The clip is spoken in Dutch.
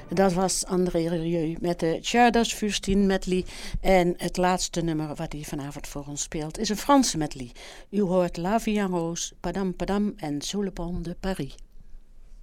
Dat was André Rieu met de Tjaardas Fürstin medley. En het laatste nummer wat hij vanavond voor ons speelt is een Franse medley. U hoort La Vie en Rose, Padam Padam en Sous le Pont de Paris.